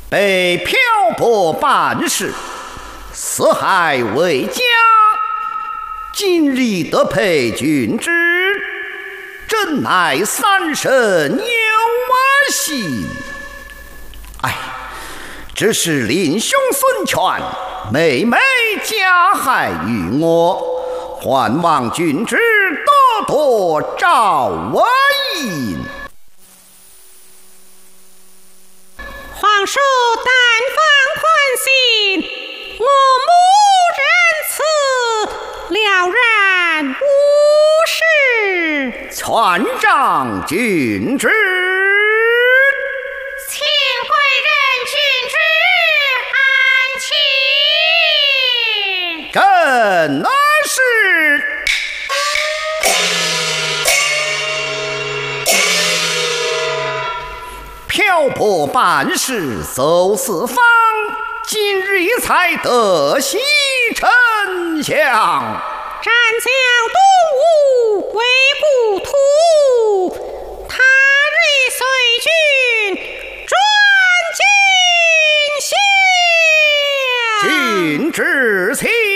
被漂泊半世，四海为家。今日得陪君之，真乃三生有我心。哎，只是令兄孙权，妹妹加害于我，还望君之多多照我应。 皇叔但放宽心，我母仁慈，了然无事。 全仗君之。 请贵人君之安寝。 正是。漂泊半世走四方，今日才得悉丞相。 斩将东吴为故土，他日随军转荆襄。 君之请。